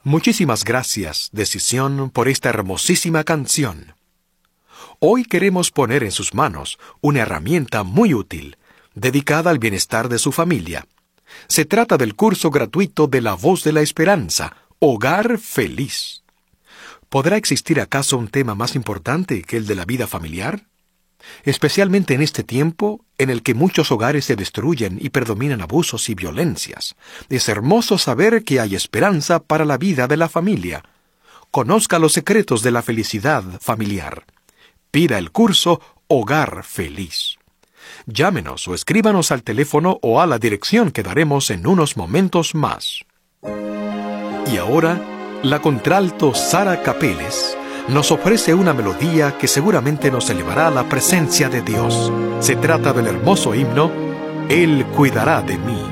Muchísimas gracias, Decisión, por esta hermosísima canción. Hoy queremos poner en sus manos una herramienta muy útil, dedicada al bienestar de su familia. Se trata del curso gratuito de La Voz de la Esperanza, Hogar Feliz. ¿Podrá existir acaso un tema más importante que el de la vida familiar? Especialmente en este tiempo en el que muchos hogares se destruyen y predominan abusos y violencias. Es hermoso saber que hay esperanza para la vida de la familia. Conozca los secretos de la felicidad familiar. Pida el curso Hogar Feliz. Llámenos o escríbanos al teléfono o a la dirección que daremos en unos momentos más. Y ahora, la contralto Sara Capeles nos ofrece una melodía que seguramente nos elevará a la presencia de Dios. Se trata del hermoso himno, Él cuidará de mí.